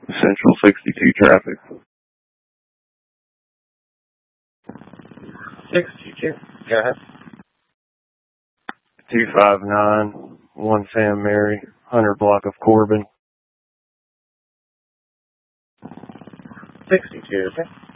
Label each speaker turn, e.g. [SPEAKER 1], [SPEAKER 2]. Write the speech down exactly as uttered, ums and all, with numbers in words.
[SPEAKER 1] Central sixty-two traffic.
[SPEAKER 2] sixty-two. Go ahead.
[SPEAKER 1] two five nine, one Sam Mary, Hunter block of Corbin.
[SPEAKER 2] sixty-two, okay.